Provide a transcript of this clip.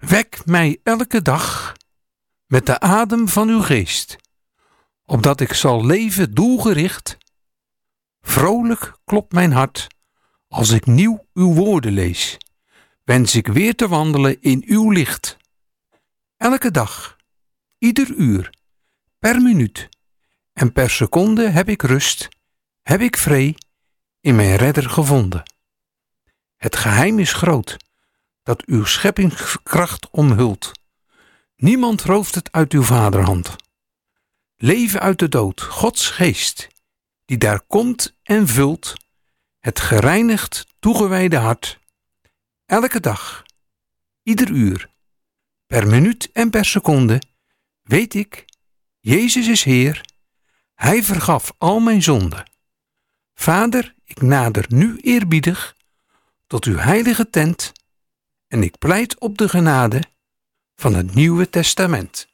Wek mij elke dag met de adem van uw geest, opdat ik zal leven doelgericht. Vrolijk klopt mijn hart als ik nieuw uw woorden lees. Wens ik weer te wandelen in uw licht. Elke dag, ieder uur, per minuut en per seconde heb ik rust, heb ik vrede in mijn redder gevonden. Het geheim is groot, dat uw scheppingskracht omhult. Niemand rooft het uit uw vaderhand. Leven uit de dood, Gods geest, die daar komt en vult het gereinigd, toegewijde hart. Elke dag, ieder uur, per minuut en per seconde, weet ik, Jezus is Heer, Hij vergaf al mijn zonden. Vader, ik nader nu eerbiedig tot uw heilige tent en ik pleit op de genade van het Nieuwe Testament.